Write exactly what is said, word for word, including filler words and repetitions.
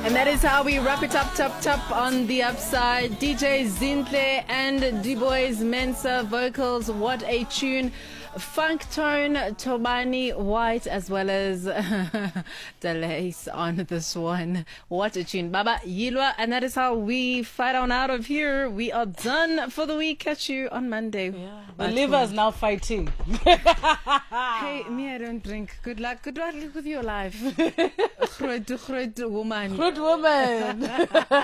And that is how we wrap it up, top, top on the upside. D J Zinhle and D-Boys Mensa vocals. What a tune. Funk Tone, Tobani White, as well as Delace on this one. What a tune. Baba Yilwa. And that is how we fight on out of here. We are done for the week. Catch you on Monday. Yeah. The liver is now fighting. Hey, me, I don't drink. Good luck. Good luck with your life. Groot, groot woman. Good woman.